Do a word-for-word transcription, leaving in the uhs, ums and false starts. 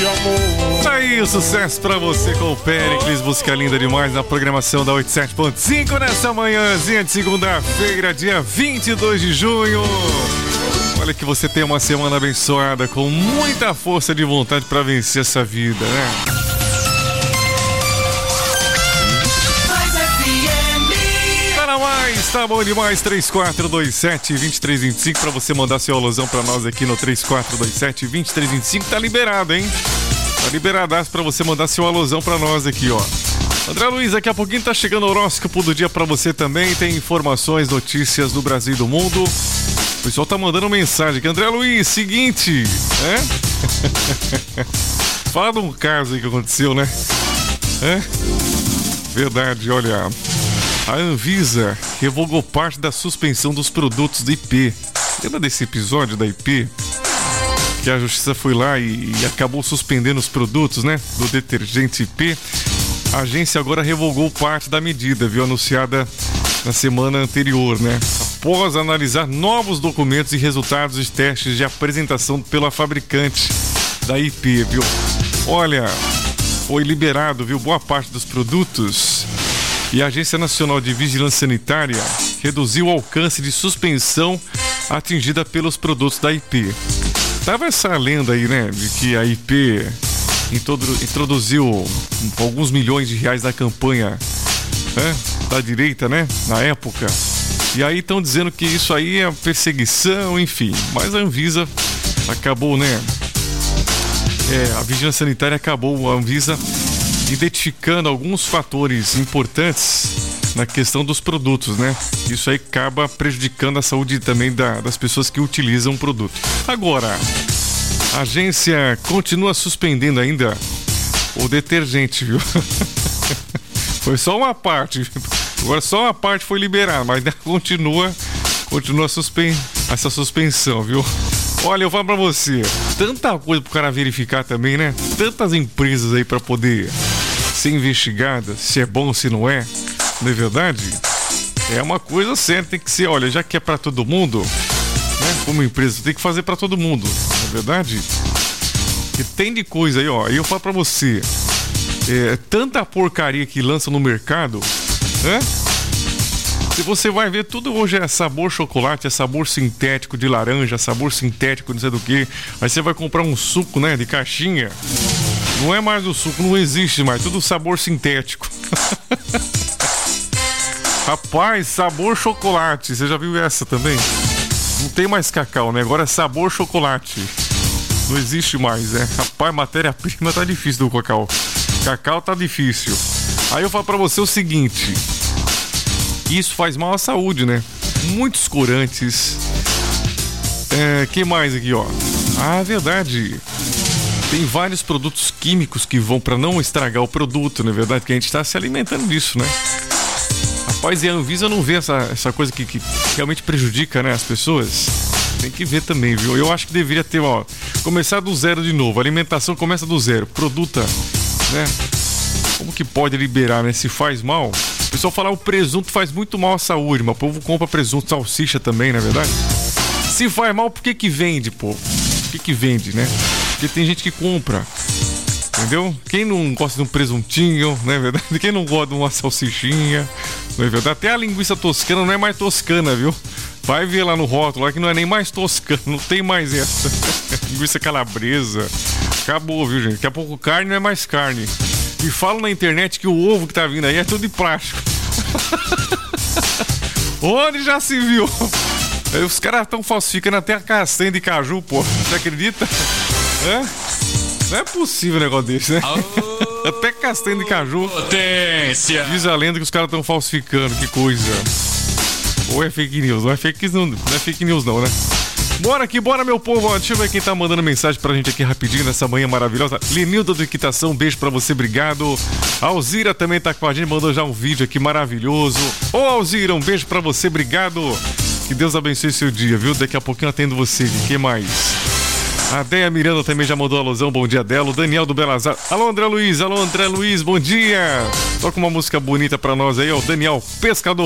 amor. Aí, sucesso pra você com o Péricles, música linda demais na programação da oitenta e sete ponto cinco nessa manhãzinha de segunda-feira, dia vinte e dois de junho. Olha que você tem uma semana abençoada com muita força de vontade pra vencer essa vida, né? Mais, tá bom demais, três quatro dois sete, dois três dois cinco pra você mandar seu alusão pra nós aqui no três quatro dois sete, dois três dois cinco, tá liberado, hein? Tá liberadaço pra você mandar seu alusão pra nós aqui, ó. André Luiz, daqui a pouquinho tá chegando o horóscopo do dia pra você também, tem informações, notícias do Brasil e do mundo. O pessoal tá mandando mensagem aqui, André Luiz, seguinte, né? Fala de um caso aí que aconteceu, né? É? Verdade, olha... A Anvisa revogou parte da suspensão dos produtos da I P. Lembra desse episódio da I P? Que a justiça foi lá e, e acabou suspendendo os produtos, né? Do detergente I P. A agência agora revogou parte da medida, viu? Anunciada na semana anterior, né? Após analisar novos documentos e resultados de testes de apresentação pela fabricante da I P, viu? Olha, foi liberado, viu? Boa parte dos produtos. E a Agência Nacional de Vigilância Sanitária reduziu o alcance de suspensão atingida pelos produtos da I P. Tava essa lenda aí, né, de que a I P introduziu alguns milhões de reais na campanha, né, da direita, né, na época. E aí estão dizendo que isso aí é perseguição, enfim. Mas a Anvisa acabou, né, é, a Vigilância Sanitária acabou, a Anvisa... identificando alguns fatores importantes na questão dos produtos, né? Isso aí acaba prejudicando a saúde também da, das pessoas que utilizam o produto. Agora, a agência continua suspendendo ainda o detergente, viu? Foi só uma parte, agora só uma parte foi liberada, mas continua, continua suspen... essa suspensão, viu? Olha, eu falo pra você, tanta coisa pro cara verificar também, né? Tantas empresas aí pra poder ser investigada, se é bom, se não é, não é verdade? É uma coisa certa, tem que ser, olha, já que é pra todo mundo, né? Como empresa, tem que fazer pra todo mundo, não é verdade? E tem de coisa aí, ó, e eu falo pra você, é, tanta porcaria que lança no mercado, né? Se você vai ver, tudo hoje é sabor chocolate, é sabor sintético de laranja, sabor sintético não sei do que. Aí você vai comprar um suco, né, de caixinha. Não é mais o suco, não existe mais, tudo sabor sintético. Rapaz, sabor chocolate, você já viu essa também? Não tem mais cacau, né? Agora é sabor chocolate. Não existe mais, né? Rapaz, matéria-prima tá difícil do cacau. Cacau tá difícil. Aí eu falo pra você o seguinte... Isso faz mal à saúde, né? Muitos corantes. É, que mais aqui, ó? Ah, verdade. Tem vários produtos químicos que vão para não estragar o produto, não é verdade? Que a gente está se alimentando disso, né? Rapaz, e a Anvisa não vê essa, essa coisa que, que realmente prejudica, né, as pessoas? Tem que ver também, viu? Eu acho que deveria ter, ó, começar do zero de novo. A alimentação começa do zero. Produta, né? Como que pode liberar, né? Se faz mal... O pessoal fala, o presunto faz muito mal à saúde, mas o povo compra presunto, salsicha também, não é verdade? Se faz mal, por que que vende, pô? Por que que vende, né? Porque tem gente que compra, entendeu? Quem não gosta de um presuntinho, não é verdade? Quem não gosta de uma salsichinha, não é verdade? Até a linguiça toscana não é mais toscana, viu? Vai ver lá no rótulo, lá que não é nem mais toscana, não tem mais essa. Linguiça calabresa, acabou, viu, gente? Daqui a pouco carne não é mais carne. E falam na internet que o ovo que tá vindo aí é tudo de plástico. Onde já se viu? Aí os caras estão falsificando até a castanha de caju, pô. Você acredita? É? Não é possível um negócio desse, né? Oh, até castanha de caju. Potência. Diz a lenda que os caras estão falsificando, que coisa. Ou é fake news? Não é fake news, não, não é fake news não, né? Bora aqui, bora meu povo, ó, deixa eu ver quem tá mandando mensagem pra gente aqui rapidinho nessa manhã maravilhosa. Lenilda do Equitação, um beijo pra você, obrigado. A Alzira também tá com a gente, mandou já um vídeo aqui maravilhoso. Ô Alzira, um beijo pra você, obrigado. Que Deus abençoe seu dia, viu? Daqui a pouquinho eu atendo você, o que mais? A Deia Miranda também já mandou a alusão, bom dia dela. O Daniel do Belazar. Alô André Luiz, alô André Luiz, bom dia. Toca uma música bonita pra nós aí, ó, o Daniel Pescador.